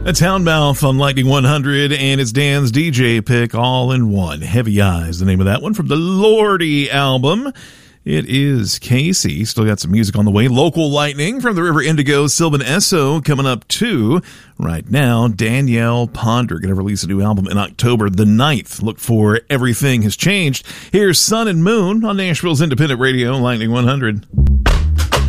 That's Houndmouth on Lightning 100, and it's Dan's DJ pick all in one. Heavy Eyes, the name of that one from the Lordy album. It is Casey. Still got some music on the way. Local Lightning from the River Indigo, Sylvan Esso coming up too. Right now, Danielle Ponder going to release a new album in October the 9th. Look for Everything Has Changed. Here's Sun and Moon on Nashville's Independent Radio, Lightning 100.